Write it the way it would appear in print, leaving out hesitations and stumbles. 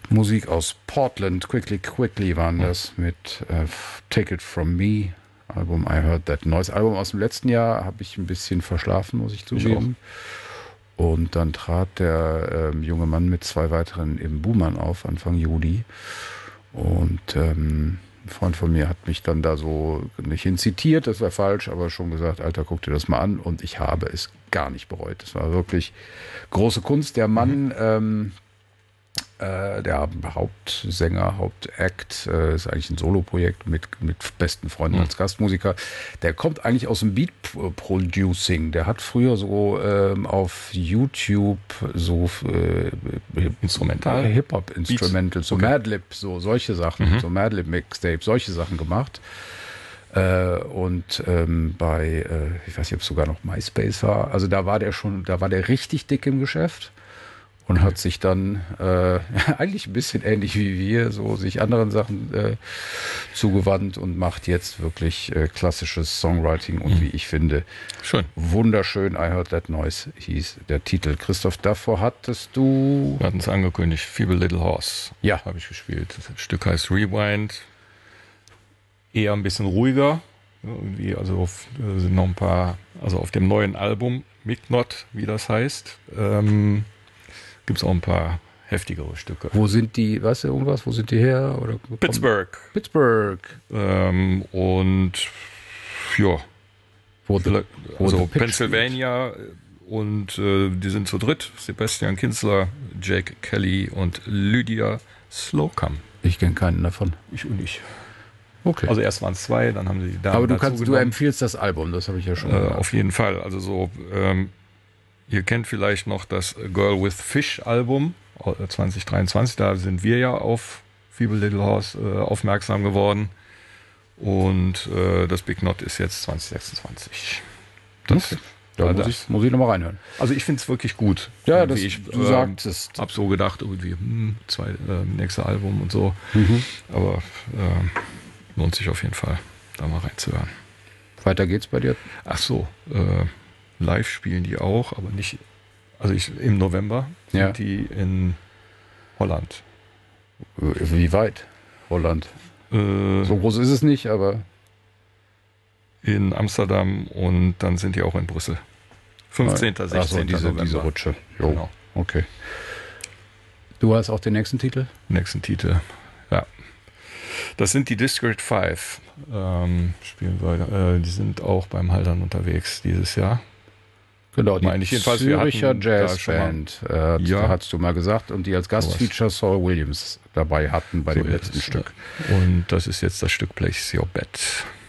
Musik aus Portland, Quickly waren das mit Take It From Me, Album I Heard That Noise. Album aus dem letzten Jahr habe ich ein bisschen verschlafen, muss ich zugeben. Und dann trat der junge Mann mit 2 weiteren im Buhmann auf, Anfang Juli. Und ein Freund von mir hat mich dann da so nicht zitiert, das war falsch, aber schon gesagt, Alter, guck dir das mal an. Und ich habe es gar nicht bereut. Das war wirklich große Kunst. Der Mann, der Hauptsänger, Hauptact, ist eigentlich ein Soloprojekt mit besten Freunden als Gastmusiker. Der kommt eigentlich aus dem Beat-Producing. Der hat früher so auf YouTube so Instrumental? Hip-Hop-Instrumental, so Madlib, so solche Sachen, so Madlib-Mixtape, solche Sachen gemacht. Und bei, ich weiß nicht, ob es sogar noch MySpace war, also da war der richtig dick im Geschäft. Und hat sich dann eigentlich ein bisschen ähnlich wie wir, so sich anderen Sachen zugewandt und macht jetzt wirklich klassisches Songwriting und wie ich finde, schön. Wunderschön. I Heard That Noise hieß der Titel. Christoph, davor hattest du... Wir hatten es angekündigt, Feeble Little Horse. Ja. Habe ich gespielt. Das Stück heißt Rewind. Eher ein bisschen ruhiger. Irgendwie, also sind noch ein paar, also auf dem neuen Album, Mignot, wie das heißt, gibt es auch ein paar heftigere Stücke. Wo sind die, weißt du irgendwas, wo sind die her? Oder Pittsburgh. Und ja, also Pennsylvania und die sind zu dritt. Sebastian Kinsler, Jake Kelly und Lydia Slocum. Ich kenne keinen davon. Ich und ich. Okay. Also erst waren es 2, dann haben sie die Damen. Aber du empfiehlst das Album, das habe ich ja schon gehört. Auf jeden Fall. Also so, ihr kennt vielleicht noch das Girl with Fish Album 2023. Da sind wir ja auf Feeble Little Horse aufmerksam geworden. Und das Big Knot ist jetzt 2026. Das, Da muss ich nochmal reinhören. Also ich finde es wirklich gut. Ja, du sagtest. Hab so gedacht, irgendwie, nächste Album und so. Aber lohnt sich auf jeden Fall, da mal reinzuhören. Weiter geht's bei dir? Ach so, live spielen die auch, aber nicht, also im November sind die in Holland. Wie weit? Holland? So groß ist es nicht, aber... In Amsterdam und dann sind die auch in Brüssel. 15. 16. November. Diese Rutsche. Jo. Genau. Okay. Du hast auch den nächsten Titel? Nächsten Titel, ja. Das sind die District 5. Spielen wir. Die sind auch beim Haldern unterwegs dieses Jahr. Genau, die meine ich jedenfalls. Zürcher Jazzband, hast du mal gesagt. Und die als Gastfeature Saul Williams dabei hatten bei dem letzten Stück. Und das ist jetzt das Stück Place Your Bet.